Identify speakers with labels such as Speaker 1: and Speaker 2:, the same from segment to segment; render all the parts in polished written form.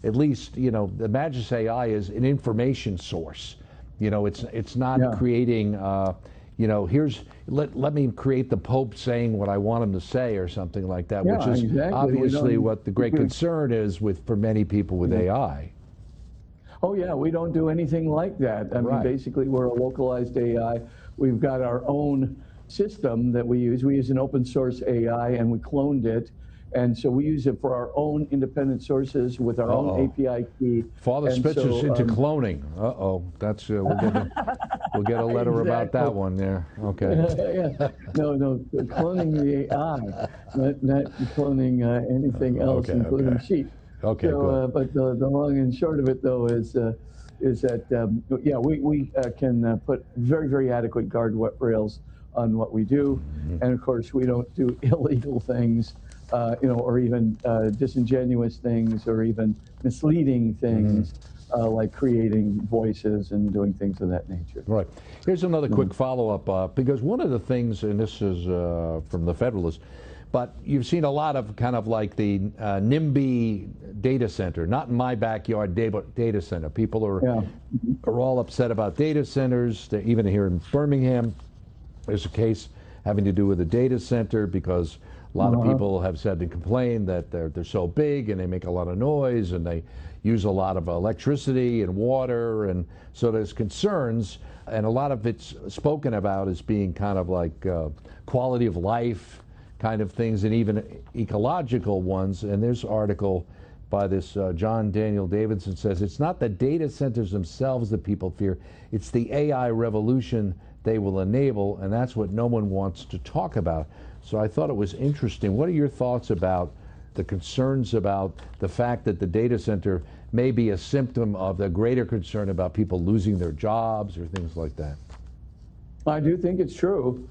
Speaker 1: at least, the Magis AI is an information source. It's not creating, let me create the Pope saying what I want him to say or something like that, which is obviously what the great concern is for many people with AI.
Speaker 2: Oh yeah, we don't do anything like that. I mean, basically we're a localized AI. We've got our own system that we use. We use an open source AI and we cloned it. And so we use it for our own independent sources with our own API key.
Speaker 1: Father Spitzer's into cloning. That's we'll get a letter about that one there. Okay.
Speaker 2: No, cloning the AI, not cloning anything else, including sheep.
Speaker 1: Okay.
Speaker 2: So, but the long and short of it, though, is that we can put very, very adequate guardrails on what we do, and of course we don't do illegal things. Or even disingenuous things, or even misleading things, like creating voices and doing things of that nature.
Speaker 1: Right. Here's another quick follow-up, because one of the things, and this is from the Federalist, but you've seen a lot of kind of like the NIMBY data center, not in my backyard data center. People are all upset about data centers. Even here in Birmingham, there's a case having to do with a data center because a lot of people have said and complained that they're so big and they make a lot of noise and they use a lot of electricity and water, and so there's concerns, and a lot of it's spoken about as being kind of like quality of life kind of things, and even ecological ones. And this article by this John Daniel Davidson says it's not the data centers themselves that people fear, it's the AI revolution they will enable, and that's what no one wants to talk about. So I thought it was interesting. What are your thoughts about the concerns about the fact that the data center may be a symptom of the greater concern about people losing their jobs or things like that?
Speaker 2: I do think it's true.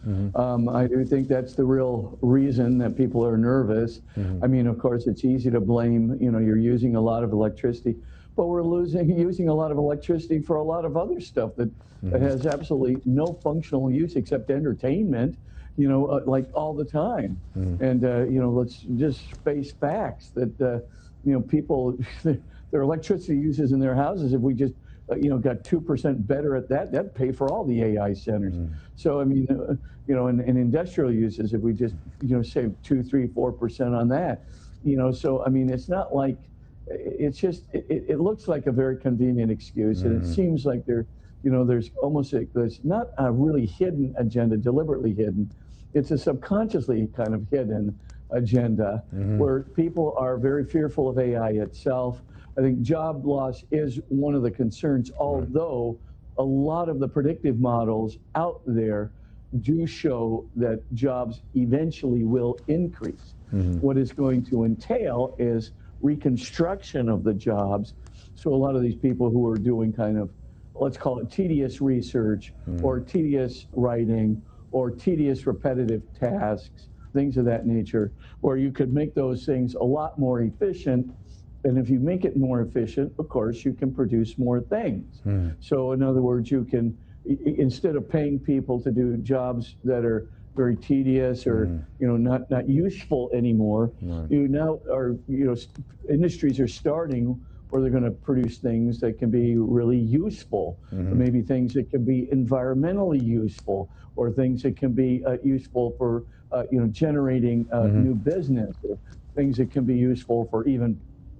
Speaker 2: I do think that's the real reason that people are nervous. I mean, of course, it's easy to blame, you're using a lot of electricity, but we're using a lot of electricity for a lot of other stuff that has absolutely no functional use except entertainment, like all the time. And, let's just face facts that, people, their electricity uses in their houses, if we just got 2% better at that, that'd pay for all the AI centers. So, I mean, in industrial uses, if we just, save 2, 3, 4% on that, so, I mean, it's not like, it's just, it looks like a very convenient excuse. And it seems like there's almost there's not a really hidden agenda, deliberately hidden. It's a subconsciously kind of hidden agenda where people are very fearful of AI itself. I think job loss is one of the concerns, although a lot of the predictive models out there do show that jobs eventually will increase. What it's going to entail is reconstruction of the jobs. So a lot of these people who are doing kind of, let's call it tedious research or tedious writing or tedious repetitive tasks, things of that nature, where you could make those things a lot more efficient. And if you make it more efficient, of course, you can produce more things. So in other words, you can, instead of paying people to do jobs that are very tedious or not useful anymore, you now are, industries are starting where they're going to produce things that can be really useful, maybe things that can be environmentally useful, or things that can be useful for generating new business, or things that can be useful for even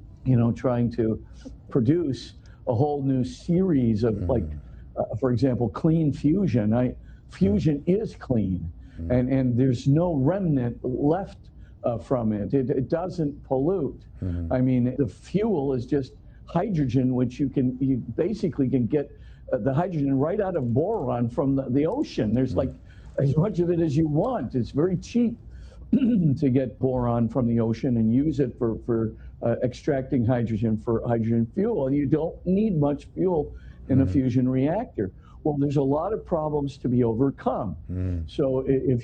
Speaker 2: trying to produce a whole new series of like, for example, clean fusion. Fusion is clean, and there's no remnant left from it. It doesn't pollute. I mean, the fuel is just hydrogen, which you basically can get the hydrogen right out of boron from the ocean. There's like as much of it as you want. It's very cheap to get boron from the ocean and use it for extracting hydrogen for hydrogen fuel. And you don't need much fuel in a fusion reactor. Well, there's a lot of problems to be overcome. So if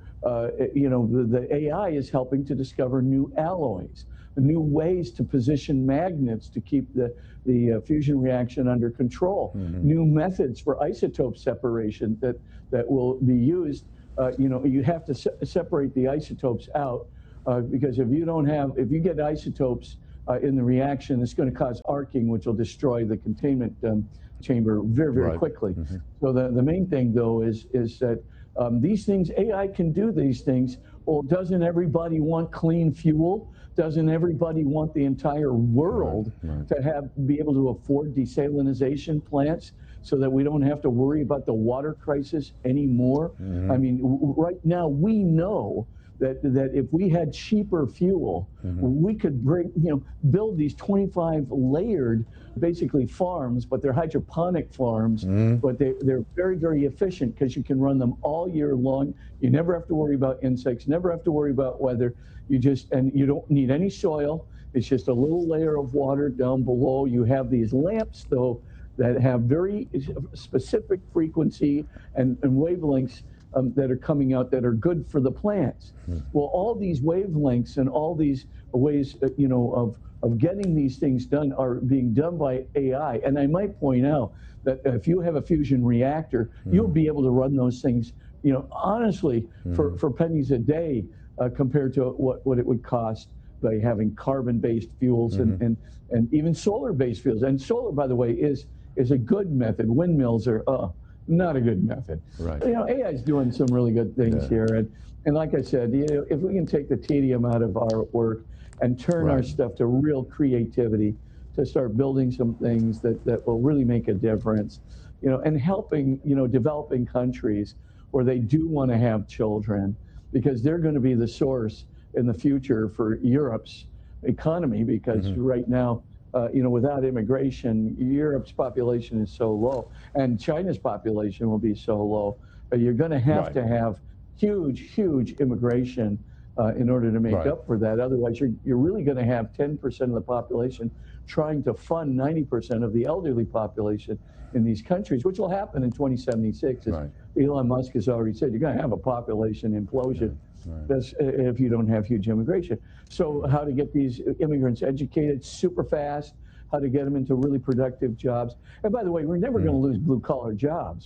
Speaker 2: the AI is helping to discover new alloys, new ways to position magnets to keep the fusion reaction under control, new methods for isotope separation that will be used. You have to separate the isotopes out because if you get isotopes in the reaction, it's going to cause arcing, which will destroy the containment chamber very, very quickly. So the main thing, though, is that these things, AI can do these things. Well, doesn't everybody want clean fuel? Doesn't everybody want the entire world to be able to afford desalination plants so that we don't have to worry about the water crisis anymore? I mean, right now we know that if we had cheaper fuel, we could build these 25 layered, basically farms, but they're hydroponic farms, but they're very, very efficient because you can run them all year long. You never have to worry about insects, never have to worry about weather. And you don't need any soil. It's just a little layer of water down below. You have these lamps, though, that have very specific frequency and wavelengths that are coming out that are good for the plants. Well, all these wavelengths and all these ways, of getting these things done are being done by AI. And I might point out that if you have a fusion reactor, you'll be able to run those things, honestly, for pennies a day compared to what it would cost by having carbon-based fuels and even solar-based fuels. And solar, by the way, is a good method. Windmills are not a good method.
Speaker 1: Right.
Speaker 2: AI is doing some really good things here. And like I said, if we can take the tedium out of our work and turn our stuff to real creativity, to start building some things that will really make a difference, and helping, developing countries where they do want to have children, because they're going to be the source in the future for Europe's economy, because right now, without immigration, Europe's population is so low, and China's population will be so low. You're going to have to have huge immigration in order to make up for that. Otherwise, you're really going to have 10% of the population trying to fund 90% of the elderly population in these countries, which will happen in 2076. As Elon Musk has already said, you're going to have a population implosion if you don't have huge immigration. So how to get these immigrants educated super fast, how to get them into really productive jobs. And by the way, we're never going to lose blue-collar jobs.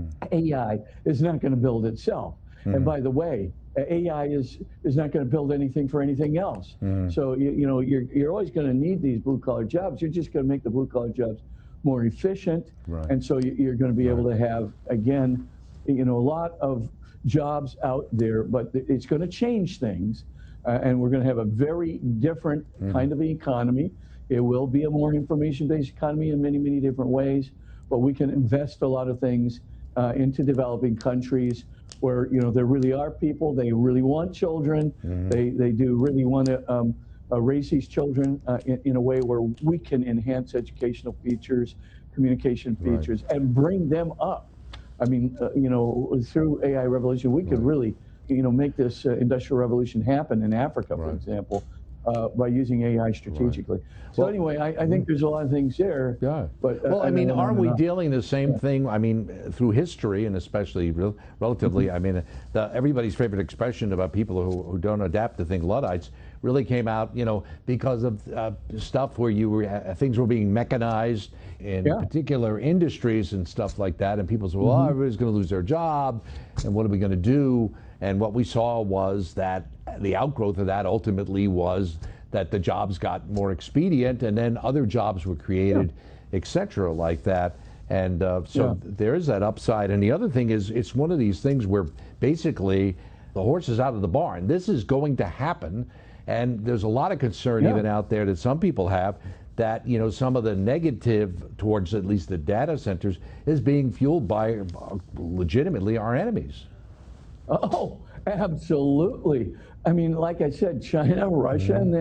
Speaker 2: AI is not going to build itself. And by the way, AI is not going to build anything for anything else. So you're always going to need these blue-collar jobs. You're just going to make the blue-collar jobs more efficient, and so you're going to be able to have, again, a lot of jobs out there, but it's going to change things, and we're going to have a very different kind of economy. It will be a more information-based economy in many, many different ways, but we can invest a lot of things into developing countries where there really are people, they really want children, they do really want to raise these children in a way where we can enhance educational features, communication features, and bring them up. I mean, through AI revolution, we could really, make this industrial revolution happen in Africa, for example, by using AI strategically. So anyway, I think there's a lot of things there. But
Speaker 1: well, I mean, aren't we dealing the same thing? I mean, through history, and especially relatively, I mean, everybody's favorite expression about people who don't adapt to things, Luddites, really came out, because of stuff where things were being mechanized in particular industries and stuff like that, and people said, well, everybody's going to lose their job, and what are we going to do? And what we saw was that the outgrowth of that ultimately was that the jobs got more expedient, and then other jobs were created, et cetera, like that. And so there is that upside. And the other thing is, it's one of these things where basically the horse is out of the barn. This is going to happen. And there's a lot of concern even out there that some people have that, some of the negative towards at least the data centers is being fueled by legitimately our enemies.
Speaker 2: Oh, absolutely. I mean, like I said, China, Russia, and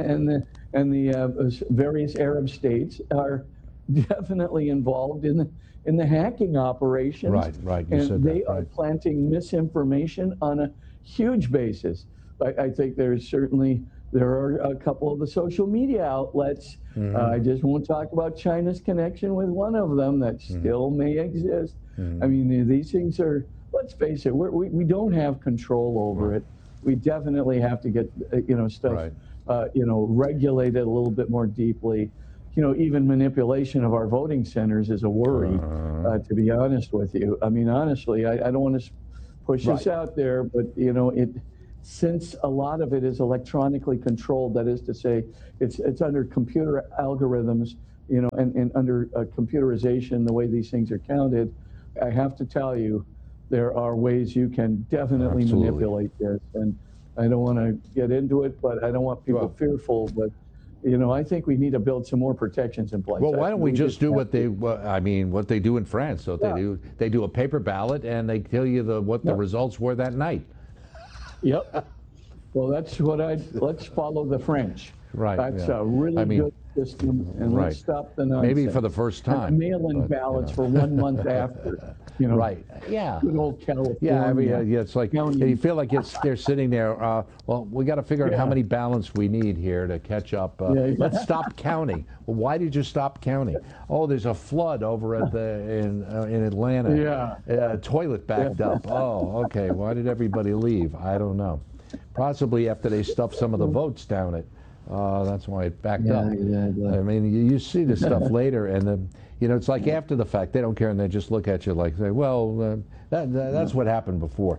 Speaker 2: the various Arab states are definitely involved in the hacking operations.
Speaker 1: Right. You said
Speaker 2: they are planting misinformation on a huge basis. I think there are a couple of the social media outlets. I just won't talk about China's connection with one of them that still may exist. I mean, these things are, let's face it, we don't have control over it. We definitely have to get, stuff, regulated a little bit more deeply. Even manipulation of our voting centers is a worry, to be honest with you. I mean, honestly, I don't want to push this out there, but, since a lot of it is electronically controlled, that is to say, it's under computer algorithms, and under computerization, the way these things are counted, I have to tell you, there are ways you can definitely manipulate this. And I don't want to get into it, but I don't want people fearful. But I think we need to build some more protections in place.
Speaker 1: Well, why don't we just do what they do in France? So they do a paper ballot and they tell you what the results were that night.
Speaker 2: Yep. Well, that's let's follow the French.
Speaker 1: Right.
Speaker 2: That's a really good system, and let's stop the nonsense.
Speaker 1: Maybe for the first time.
Speaker 2: Mail-in ballots for 1 month after.
Speaker 1: Right. Yeah.
Speaker 2: Good old California.
Speaker 1: Yeah. I mean, it's like you feel like they're sitting there. Well, we got to figure out how many ballots we need here to catch up. Let's stop counting. Well, why did you stop counting? Oh, there's a flood over at in Atlanta. Yeah. Toilet backed up. Oh, okay. Why did everybody leave? I don't know. Possibly after they stuffed some of the votes down it. That's why it backed up. Exactly. I mean, you see this stuff later, and it's like after the fact, they don't care, and they just look at you like, well, that's what happened before.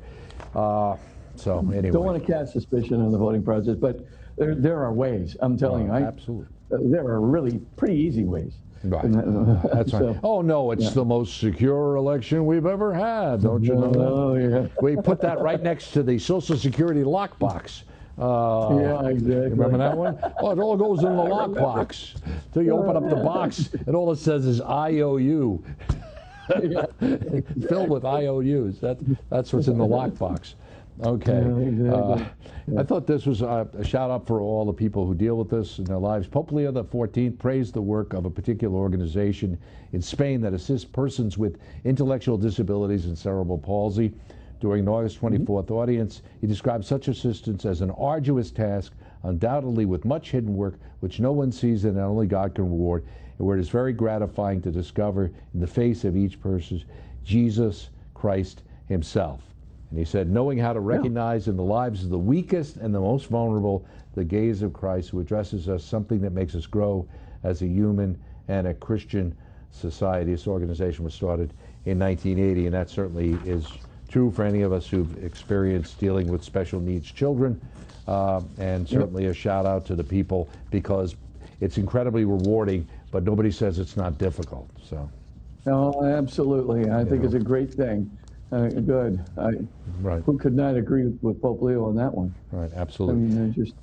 Speaker 1: So anyway. Don't
Speaker 2: want to cast suspicion on the voting process, but there are ways. I'm telling you.
Speaker 1: Absolutely.
Speaker 2: There are really pretty easy ways.
Speaker 1: Right. That's right. Oh, no, it's the most secure election we've ever had. Don't you know that?
Speaker 2: Oh, yeah.
Speaker 1: We put that right next to the Social Security lockbox.
Speaker 2: Yeah, exactly.
Speaker 1: Remember that one? Oh, it all goes in the lockbox. So you open up the box, and all it says is IOU. Filled with IOUs. That's what's in the lockbox. Okay.
Speaker 2: Yeah, exactly.
Speaker 1: I thought this was a shout out for all the people who deal with this in their lives. Pope Leo XIV praised the work of a particular organization in Spain that assists persons with intellectual disabilities and cerebral palsy. During an August 24th audience, he described such assistance as an arduous task, undoubtedly with much hidden work, which no one sees and only God can reward, and where it is very gratifying to discover in the face of each person Jesus Christ himself. And he said, knowing how to recognize in the lives of the weakest and the most vulnerable the gaze of Christ, who addresses us, something that makes us grow as a human and a Christian society. This organization was started in 1980, and that certainly is true for any of us who've experienced dealing with special needs children, and certainly a shout out to the people, because it's incredibly rewarding, but nobody says it's not difficult. So.
Speaker 2: No, absolutely. I think it's a great thing. Good.
Speaker 1: Right.
Speaker 2: Who could not agree with Pope Leo on that one?
Speaker 1: Right, absolutely.
Speaker 2: I mean, just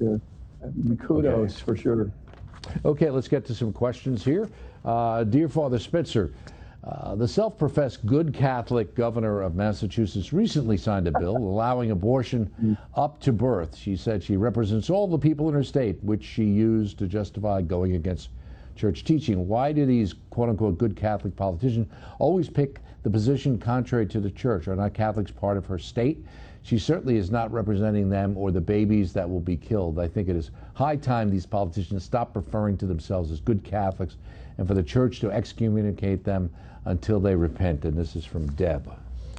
Speaker 2: kudos for sure.
Speaker 1: Okay, let's get to some questions here. Dear Father Spitzer, the self-professed good Catholic governor of Massachusetts recently signed a bill allowing abortion up to birth. She said she represents all the people in her state, which she used to justify going against church teaching. Why do these quote-unquote good Catholic politicians always pick the position contrary to the church? Are not Catholics part of her state? She certainly is not representing them or the babies that will be killed. I think it is high time these politicians stop referring to themselves as good Catholics and for the church to excommunicate them until they repent. And this is from Deb.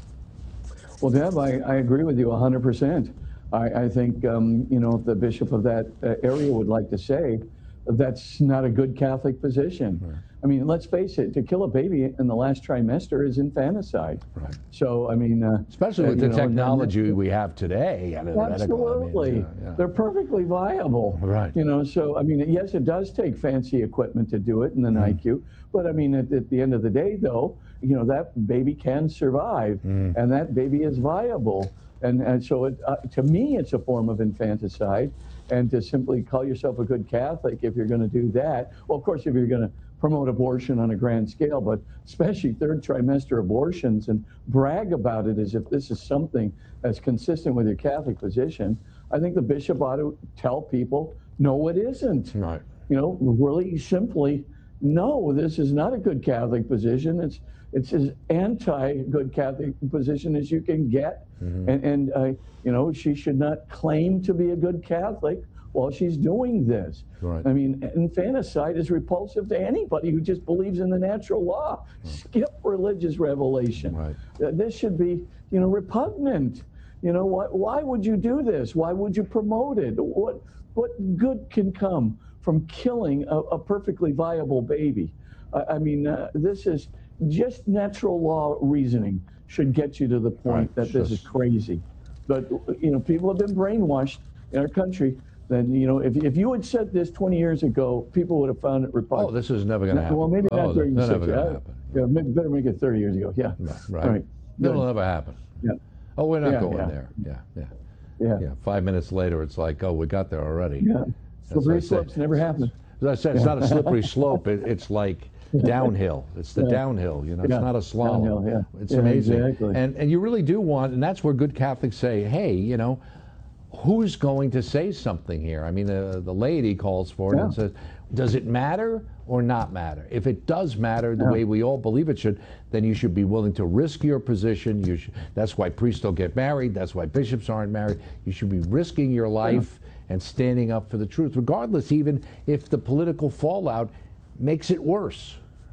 Speaker 2: Well, Deb, I agree with you 100%. I think, if the bishop of that area would like to say, that's not a good Catholic position. Right. I mean, let's face it, to kill a baby in the last trimester is infanticide. Right. So, I mean...
Speaker 1: especially with the technology we have today.
Speaker 2: Absolutely. They're perfectly viable.
Speaker 1: Right.
Speaker 2: So, I mean, yes, it does take fancy equipment to do it in the NICU, but I mean, at the end of the day, though, that baby can survive, and that baby is viable. And so, to me, it's a form of infanticide. And to simply call yourself a good Catholic, if you're going to do that, well, of course, if you're going to promote abortion on a grand scale, but especially third trimester abortions, and brag about it as if this is something that's consistent with your Catholic position, I think the bishop ought to tell people, no, it isn't. Right. Really simply, no, this is not a good Catholic position. It's as anti-good Catholic position as you can get. And she should not claim to be a good Catholic while she's doing this. Right. I mean, infanticide is repulsive to anybody who just believes in the natural law. Skip religious revelation. Right. This should be, repugnant. Why would you do this? Why would you promote it? What good can come from killing a perfectly viable baby? This is just natural law reasoning should get you to the point that this is crazy. But, people have been brainwashed in our country. Then, if you had said this 20 years ago, people would have found it repugnant.
Speaker 1: Oh, this is never going to happen.
Speaker 2: Well, maybe not 36.
Speaker 1: That's never going to happen.
Speaker 2: Yeah, maybe better make it 30 years ago. Yeah.
Speaker 1: Right. It'll never happen.
Speaker 2: Yeah.
Speaker 1: Oh, we're not going there. Yeah. 5 minutes later, it's like, oh, we got there already.
Speaker 2: Yeah. Slippery slopes never happen.
Speaker 1: As I said, it's not a slippery slope. It's like downhill. It's the downhill. It's not a slalom.
Speaker 2: Downhill,
Speaker 1: It's amazing.
Speaker 2: Exactly.
Speaker 1: And you really do want, and that's where good Catholics say, hey, who's going to say something here? I mean, the laity calls for it and says, does it matter or not matter? If it does matter the way we all believe it should, then you should be willing to risk your position. That's why priests don't get married. That's why bishops aren't married. You should be risking your life and standing up for the truth, regardless, even if the political fallout makes it worse.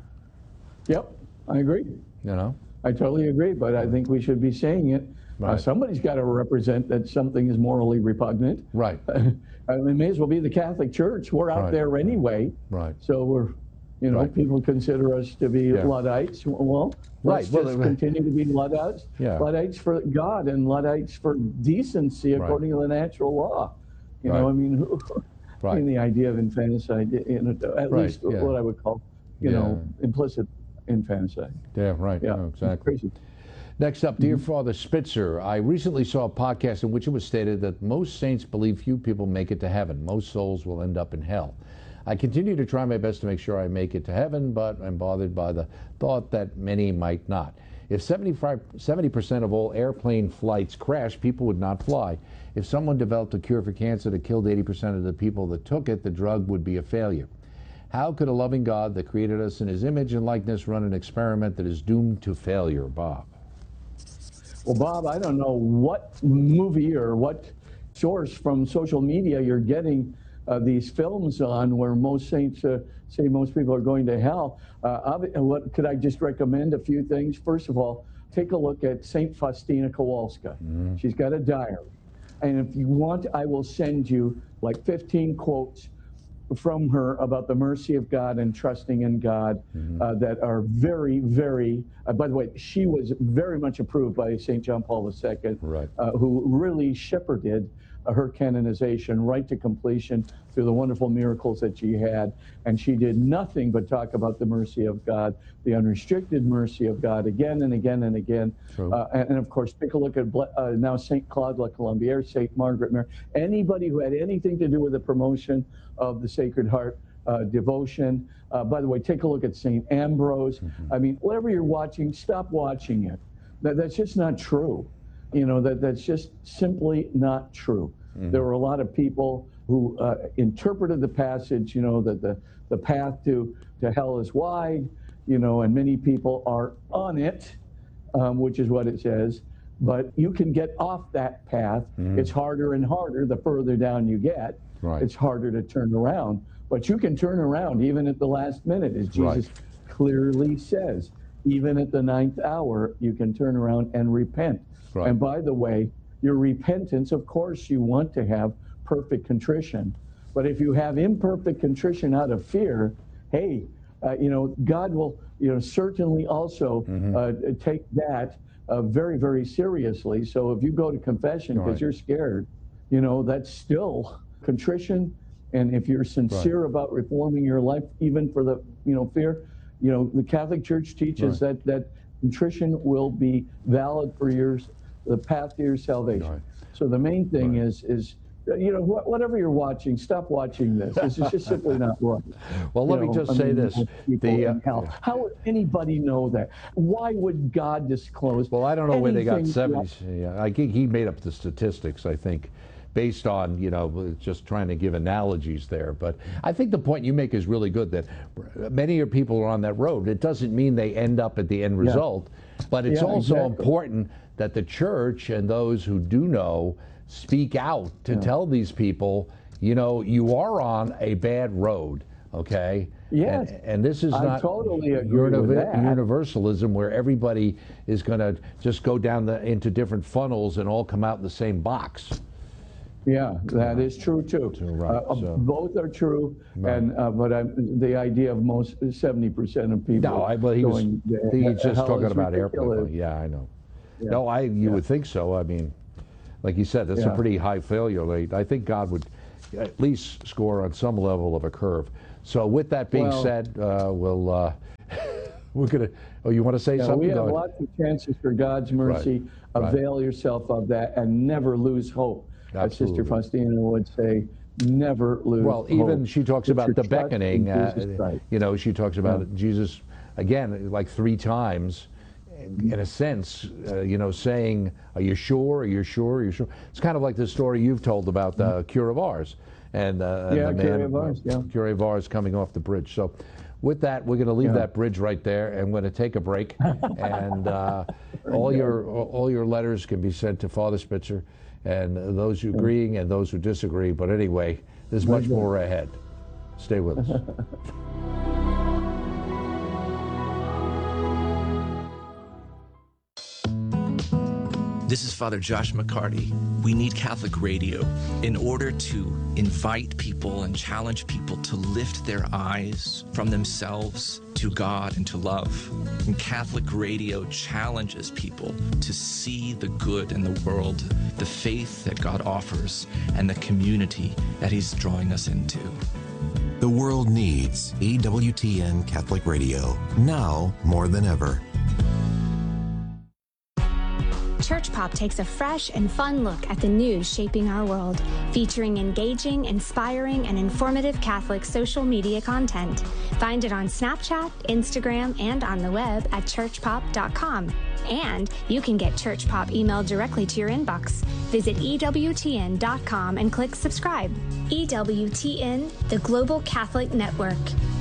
Speaker 2: Yep, I agree. I totally agree, but I think we should be saying it.
Speaker 1: Right.
Speaker 2: Somebody's got to represent that something is morally repugnant.
Speaker 1: Right.
Speaker 2: It may as well be the Catholic Church. We're out there anyway.
Speaker 1: Right.
Speaker 2: So we're, people consider us to be Luddites. Well, let's just continue to be Luddites.
Speaker 1: Yeah.
Speaker 2: Luddites for God and Luddites for decency according to the natural law. I mean, the idea of infanticide, at least what I would call, implicit infanticide.
Speaker 1: Yeah, right.
Speaker 2: Yeah,
Speaker 1: no, exactly.
Speaker 2: Crazy.
Speaker 1: Next up, Dear Father Spitzer, I recently saw a podcast in which it was stated that most saints believe few people make it to heaven. Most souls will end up in hell. I continue to try my best to make sure I make it to heaven, but I'm bothered by the thought that many might not. If 70% of all airplane flights crash, people would not fly. If someone developed a cure for cancer that killed 80% of the people that took it, the drug would be a failure. How could a loving God that created us in his image and likeness run an experiment that is doomed to failure, Bob?
Speaker 2: Well, Bob, I don't know what movie or what source from social media you're getting these films on where most saints say most people are going to hell. What could I just recommend a few things? First of all, take a look at St. Faustina Kowalska. She's got a diary. And if you want, I will send you like 15 quotes from her about the mercy of God and trusting in God that are very, very, by the way, she was very much approved by St. John Paul II, who really shepherded her canonization right to completion through the wonderful miracles that she had. And she did nothing but talk about the mercy of God, the unrestricted mercy of God again and again and again. And of course, take a look at now St. Claude La Colombière, St. Margaret Mary, anybody who had anything to do with the promotion of the Sacred Heart devotion. By the way, take a look at St. Ambrose. I mean, whatever you're watching, stop watching it. That's just not true. That's just simply not true. There were a lot of people who interpreted the passage, that the path to hell is wide, and many people are on it, which is what it says. But you can get off that path. It's harder and harder the further down you get. It's harder to turn around. But you can turn around even at the last minute, as Jesus clearly says. Even at the 9th hour, you can turn around and repent. And by the way, your repentance, of course, you want to have perfect contrition. But if you have imperfect contrition out of fear, hey, God will, certainly also take that very, very seriously. So if you go to confession because you're scared, that's still contrition. And if you're sincere about reforming your life, even for the, fear, the Catholic Church teaches that contrition will be valid for the path to your salvation. So the main thing is whatever you're watching, stop watching this. This is just simply not right.
Speaker 1: Well, let me just say this.
Speaker 2: How would anybody know that? Why would God disclose?
Speaker 1: Well, I don't know where they got 70. I think he made up the statistics, I think, based on, just trying to give analogies there. But I think the point you make is really good, that many of your people are on that road. It doesn't mean they end up at the end result, but it's also important that the church and those who do know speak out to tell these people, you are on a bad road, okay?
Speaker 2: Yes.
Speaker 1: And this is not
Speaker 2: totally agree with that.
Speaker 1: Universalism where everybody is going to just go down into different funnels and all come out in the same box.
Speaker 2: Yeah, that is true too. Both are true, and but the idea of most 70% of people.
Speaker 1: No, he's just talking about airplane. Yeah, I know. Yeah. No, you would think so. I mean, like you said, that's a
Speaker 2: Yeah.
Speaker 1: pretty high failure rate. I think God would at least score on some level of a curve. So with that being
Speaker 2: Well-
Speaker 1: said, we're gonna. Oh, you want to say
Speaker 2: Yeah,
Speaker 1: something?
Speaker 2: we have
Speaker 1: Go ahead.
Speaker 2: lots of chances for God's mercy.
Speaker 1: Right.
Speaker 2: Avail yourself of that and never lose hope. As Sister
Speaker 1: Absolutely.
Speaker 2: Faustina would say, never lose
Speaker 1: Well,
Speaker 2: hope.
Speaker 1: even she talks
Speaker 2: Put
Speaker 1: about
Speaker 2: your
Speaker 1: the
Speaker 2: trust
Speaker 1: beckoning.
Speaker 2: in Jesus Christ.
Speaker 1: You know, she talks about Jesus again, like 3 times, in a sense. You know, saying, "Are you sure? Are you sure? Are you sure?" It's kind of like the story you've told about the Cure of Ars, and the
Speaker 2: Cure
Speaker 1: man,
Speaker 2: of Ars, yeah.
Speaker 1: Cure of Ars coming off the bridge. So, with that, we're going to leave that bridge right there, and we're going to take a break. And all your letters can be sent to Father Spitzer, and those who agreeing and those who disagree. But anyway, there's much more ahead. Stay with us.
Speaker 3: This is Father Josh McCarty. We need Catholic radio in order to invite people and challenge people to lift their eyes from themselves to God and to love. And Catholic radio challenges people to see the good in the world, the faith that God offers, and the community that He's drawing us into.
Speaker 4: The world needs EWTN Catholic Radio, now more than ever.
Speaker 5: Church Pop takes a fresh and fun look at the news shaping our world, featuring engaging, inspiring, and informative Catholic social media content. Find it on Snapchat, Instagram, and on the web at churchpop.com. And you can get Church Pop emailed directly to your inbox. Visit EWTN.com and click subscribe. EWTN, the Global Catholic Network.